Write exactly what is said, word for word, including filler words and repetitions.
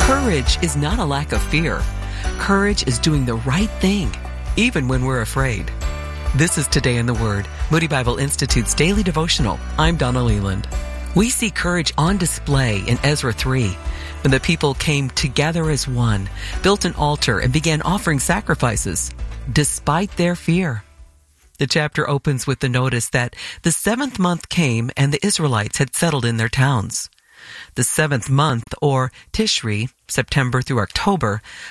Courage is not a lack of fear. Courage is doing the right thing, even when we're afraid. This is Today in the Word, Moody Bible Institute's daily devotional. I'm Donna Leland. We see courage on display in Ezra three, when the people came together as one, built an altar, and began offering sacrifices, despite their fear. The chapter opens with the notice that the seventh month came and the Israelites had settled in their towns. The seventh month, or Tishri, September through October,